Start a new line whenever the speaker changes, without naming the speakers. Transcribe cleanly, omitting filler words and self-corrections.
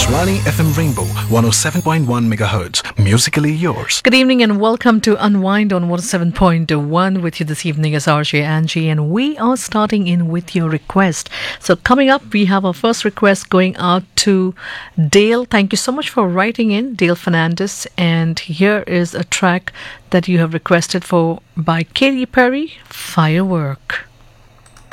Akashwani FM Rainbow 107.1 MHz. Musically yours.
Good evening and welcome to Unwind on 107.1 with you this evening as RJ Angie, and we are starting in with your request. So coming up, we have our first request going out to Dale. Thank you so much for writing in, Dale Fernandez, and here is a track that you have requested for by Katy Perry, Firework.